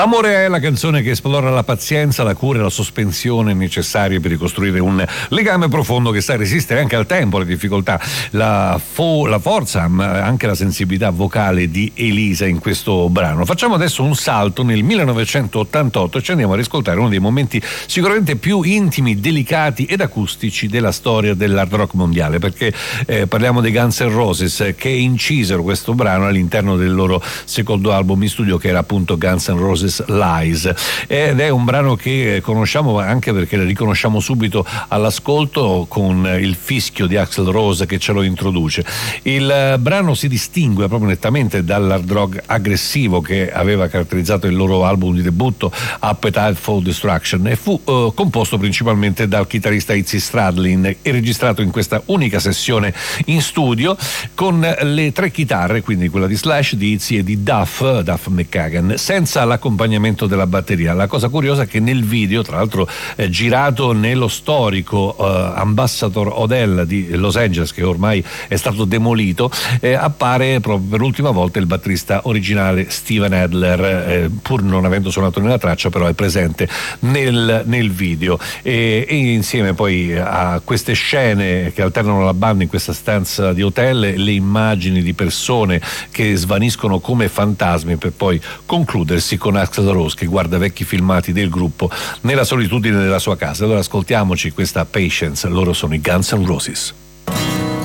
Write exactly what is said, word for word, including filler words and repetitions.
Amore è la canzone che esplora la pazienza, la cura e la sospensione necessarie per ricostruire un legame profondo che sa resistere anche al tempo, alle difficoltà, la, fo- la forza, ma anche la sensibilità vocale di Elisa in questo brano. Facciamo adesso un salto nel millenovecentottantotto e ci andiamo a riscoltare uno dei momenti sicuramente più intimi, delicati ed acustici della storia dell'hard rock mondiale, perché eh, parliamo dei Guns N' Roses, che incisero questo brano all'interno del loro secondo album in studio, che era appunto Guns N' Roses Lies, ed è un brano che conosciamo anche perché lo riconosciamo subito all'ascolto con il fischio di Axl Rose che ce lo introduce. Il brano si distingue proprio nettamente dall'hard rock aggressivo che aveva caratterizzato il loro album di debutto Appetite for Destruction e fu eh, composto principalmente dal chitarrista Izzy Stradlin e registrato in questa unica sessione in studio con le tre chitarre, quindi quella di Slash, di Izzy e di Duff, Duff McKagan, senza l'accompagnamento della batteria. La cosa curiosa è che nel video, tra l'altro eh, girato nello storico eh, Ambassador Hotel di Los Angeles, che ormai è stato demolito, eh, appare proprio per l'ultima volta il batterista originale Steven Adler, eh, pur non avendo suonato nella traccia, però è presente nel, nel video e, e insieme poi a queste scene che alternano la banda in questa stanza di hotel, le immagini di persone che svaniscono come fantasmi per poi concludersi con Axl Rose che guarda vecchi filmati del gruppo nella solitudine della sua casa. Allora ascoltiamoci questa Patience, loro sono i Guns N' Roses.